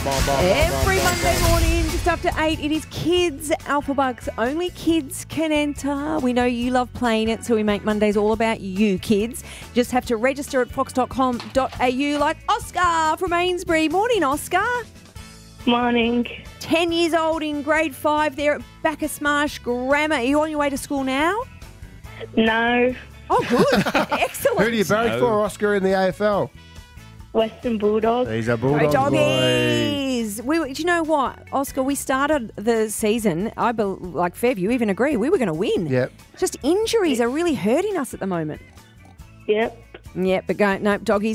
Every Monday morning, just after 8, it is Kids Alpha Bucks. Only kids can enter. We know you love playing it, so we make Mondays all about you, kids. Just have to register at fox.com.au like Oscar from Amesbury. Morning, Oscar. Morning. 10 years old in grade 5 there at Bacchus Marsh Grammar. Are you on your way to school now? No. Oh, good. Excellent. Who do you barrack for, Oscar, in the AFL? Western Bulldogs. He's a Great Bulldogs boy. doggies. Do you know what, Oscar? We started the season, like Fairview even agree, we were going to win. Yep. Just injuries are really hurting us at the moment. Yep. Yeah, but doggies.